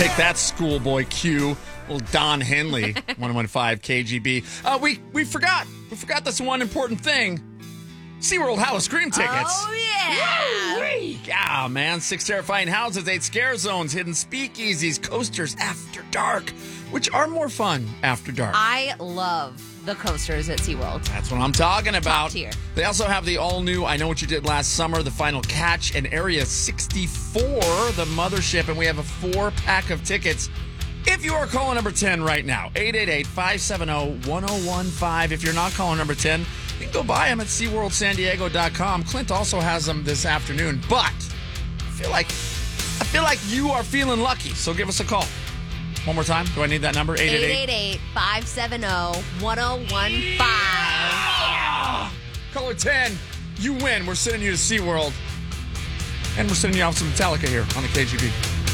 Take that, schoolboy Q. Little Don Henley, 101.5 KGB. We forgot. We forgot this one important thing. SeaWorld House Scream tickets. Oh, yeah. Woo-wee. Yeah, man. 6 terrifying houses, 8 scare zones, hidden speakeasies, coasters after dark, which are more fun after dark. I love the coasters at SeaWorld. That's what I'm talking about. Top tier. They also have the all-new I Know What You Did Last Summer, The Final Catch, and Area 64, the mothership, and we have a 4-pack of tickets. If you are calling number 10 right now, 888-570-1015. If you're not calling number 10, you can go buy them at SeaWorldSanDiego.com. Clint also has them this afternoon, but I feel like you are feeling lucky, so give us a call. One more time. Do I need that number? 888-570-1015. Caller 10, you win. We're sending you to SeaWorld. And we're sending you out some Metallica here on the KGB.